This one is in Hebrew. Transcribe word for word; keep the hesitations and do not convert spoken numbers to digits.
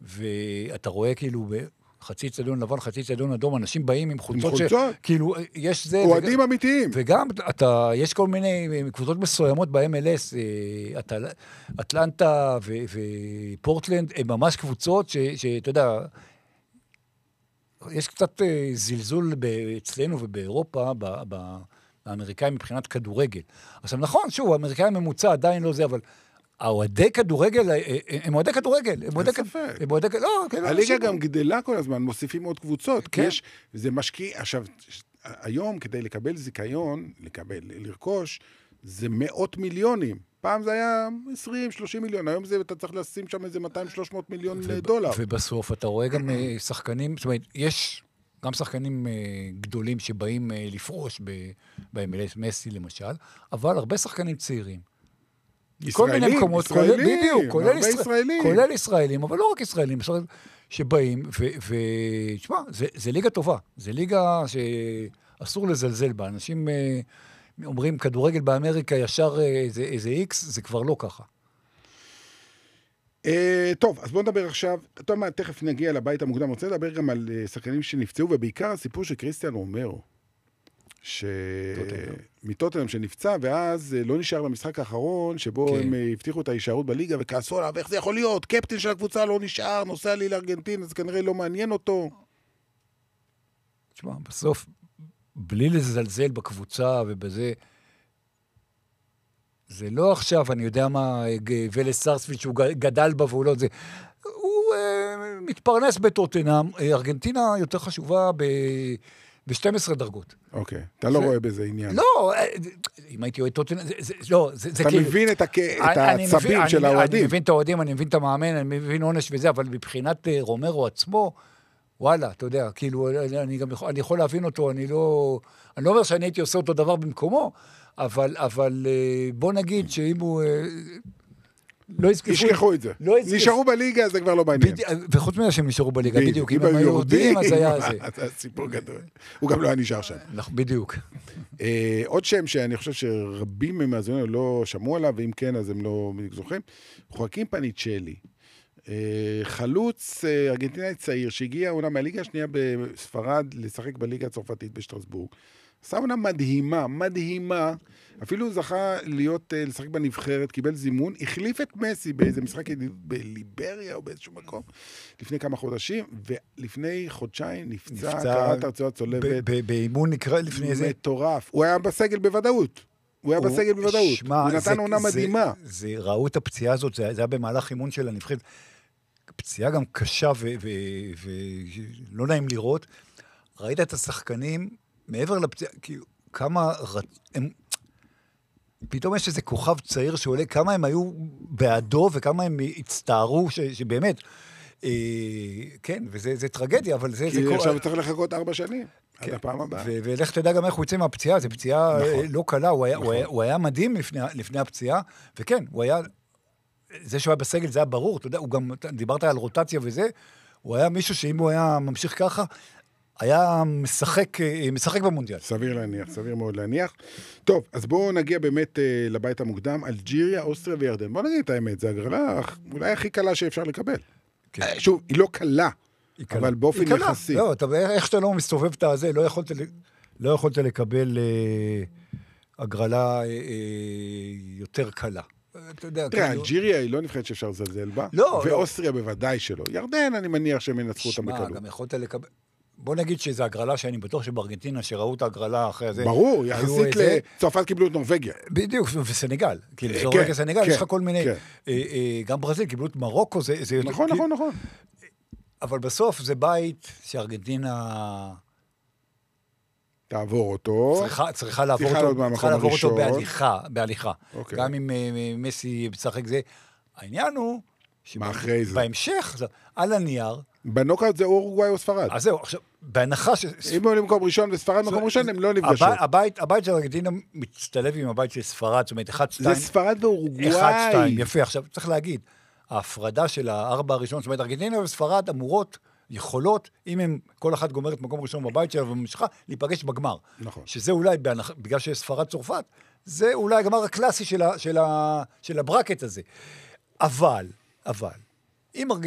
ואתה רואה כאילו חצי צדון לבן, חצי צדון אדום, אנשים באים עם חולצות, עם חולצות? כאילו, יש זה... אוהדים אמיתיים. וגם, אתה, יש כל מיני קבוצות מסוימות ב-אם אל אס, אטלנטה ופורטלנד, הן ממש קבוצות שאתה יודע, יש קצת זלזול אצלנו ובאירופה, באמריקאים מבחינת כדורגל. עכשיו נכון, שוב, האמריקאים ממוצע עדיין לא זה, אבל... האוהדי כדורגל, הם אוהדי כדורגל. אין ספק. לא, הליגה גם גדלה כל הזמן, מוסיפים עוד קבוצות. כי יש, זה משקיע, עכשיו, היום כדי לקבל זיכיון, לקבל, לרכוש, זה מאות מיליונים. פעם זה היה עשרים שלושים מיליון, היום זה, אתה צריך לשים שם איזה מאתיים שלוש מאות מיליון דולר. ובסוף אתה רואה גם שחקנים, זאת אומרת, יש גם שחקנים גדולים שבאים לפרוש ב-אם אל אס, מסי למשל, אבל הרבה שחקנים צעירים. ישראלים, ישראלים, הרבה ישראלים. כולל ישראלים, אבל לא רק ישראלים, שבאים, ותשמע, זה ליגה טובה, זה ליגה שאסור לזלזל בה, אנשים אומרים, כדורגל באמריקה ישר איזה איקס, זה כבר לא ככה. טוב, אז בואו נדבר עכשיו, אתה יודע מה, תכף נגיע לבית המוקדם, רוצה לדבר גם על שחקנים שנפצעו, ובעיקר הסיפור של קריסטיאן רומרו, שמטוטנהאם שנפצע, ואז לא נשאר במשחק האחרון, שבו הם הבטיחו את ההישארות בליגה, וכעסו עליו, איך זה יכול להיות? קפטן של הקבוצה לא נשאר, נוסע לי לארגנטין, אז כנראה לא מעניין אותו. תשמע, בסוף, בלי לזלזל בקבוצה ובזה, זה לא עכשיו, אני יודע מה, ולס סארספילד שהוא גדל בה והוא לא זה, הוא מתפרנס בטוטנהאם, ארגנטינה יותר חשובה ב... ב-שתים עשרה דרגות. אוקיי, אתה לא רואה בזה עניין. לא, אם הייתי רואה טוטנהאם, לא, זה כאילו... אתה מבין את העצבים של האוהדים. אני מבין את האוהדים, אני מבין את המאמן, אני מבין עונש וזה, אבל מבחינת רומרו עצמו, וואלה, אתה יודע, כאילו, אני גם יכול, אני יכול להבין אותו, אני לא, אני לא אומר שאני הייתי עושה אותו דבר במקומו, אבל, אבל בוא נגיד שאם הוא... לא ישכחו את זה. נשארו בליגה, זה כבר לא מעניין. וחוץ מזה שהם נשארו בליגה, בדיוק. אם הם היו יורדים, אז היה זה. זה סיפור גדול. הוא גם לא היה נשאר שם. בדיוק. עוד שם שאני חושב שרבים ממאזינים לא שמעו עליו, ואם כן, אז הם לא זוכרים. חואקין פניצ'לי. חלוץ ארגנטינאי צעיר, שהגיע עונה מהליגה השנייה בספרד, לשחק בליגה הצרפתית בשטרסבורג. עשה עונה מדהימה, מדהימה. אפילו זכה להיות, לשחק בנבחרת, קיבל זימון, החליף את מסי באיזה משחק בליבריה או באיזשהו מקום, לפני כמה חודשים, ולפני חודשיים נפצע, קראת הרצועה צולבת. באימון נקרא לפני איזה... מטורף. הוא היה בסגל בוודאות. הוא היה בסגל בוודאות. הוא נתן עונה מדהימה. זה, ראו את הפציעה הזאת, זה היה במהלך אימון של הנבחרת. פציעה גם קשה ולא נעים לראות. ראית את השחקנים, מעבר לפציעה, כאילו, כמה... הם... פתאום יש איזה כוכב צעיר שעולה, כמה הם היו בעדו וכמה הם הצטערו, ש, שבאמת, אה, כן, וזה זה טרגדיה, אבל זה... כי זה עכשיו כל... צריך לחכות ארבע שנים, כן. עד הפעם הבאה. ו- ולך תדע גם איך הוא יצא מהפציעה, זו פציעה נכון. לא קלה, הוא היה, נכון. הוא היה, הוא היה מדהים לפני, לפני הפציעה, וכן, הוא היה, זה שהוא היה בסגל, זה היה ברור, אתה יודע, הוא גם, דיברת על רוטציה וזה, הוא היה מישהו שאם הוא היה ממשיך ככה, היה משחק, משחק במונדיאל. סביר להניח, סביר מאוד להניח. טוב, אז בואו נגיע באמת uh, לבית המוקדם, אלג'יריה, אוסטריה וירדן. בואו נגיד את האמת, זה הגרלה אולי הכי קלה שאפשר לקבל. כן. Uh, שוב, היא לא קלה, היא אבל קלה. באופן היא יחסי. לא, אתה, איך שאתה לא מסתובב את הזה, לא יכולת, לא יכולת לקבל uh, הגרלה uh, יותר קלה. תראה, אלג'יריה היא לא נבחרת שאפשר לזלזל בה, ואוסטריה בוודאי שלא. ירדן, אני מניח שהם ינצחו אותם בקלות. שמע, גם יכולת לקבל... בוא נגיד שזו הגרלה שאני בטוח שבארגנטינה, שראו את הגרלה אחרי זה... ברור, יחסית לצרפת קיבלו את נורווגיה. בדיוק, וסנגל. כאילו, נורווגיה סנגל, יש לך כל מיני... גם ברזיל קיבלו את מרוקו, זה... נכון, נכון, נכון. אבל בסוף זה בית שארגנטינה... תעבור אותו. צריכה לעבור אותו בהליכה, בהליכה. גם אם מסי משחק זה. העניין הוא... מה אחרי זה? בהמשך, על הנייר... בנוקאוט זה אורוגוואי או ספרד. אז זהו, עכשיו, בהנחה ש... אם הם מקום ראשון וספרד מקום ראשון, הם לא נפגשו. הבית, הבית של ארגנטינה מצטלב עם הבית של ספרד, זאת אומרת, אחד, שתיים... זה ספרד ואורוגוואי. אחד, שתיים, יפה. עכשיו, צריך להגיד, ההפרדה של הארבע הראשון, זאת אומרת, ארגנטינה וספרד אמורות, יכולות, אם הם כל אחת גומרת מקום ראשון בבית שלה וממשיכה, להיפגש בגמר. נכון. שזה אולי, בגלל שיש ספרד צרפת, זה אולי הגמר הקלאסי של, ה, של, ה, של הברקט הזה. אבל, אבל, אם